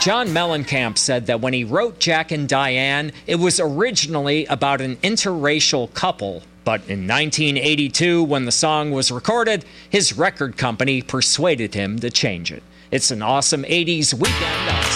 John Mellencamp said that when he wrote Jack and Diane, it was originally about an interracial couple. But in 1982, when the song was recorded, his record company persuaded him to change it. It's an awesome 80s weekend.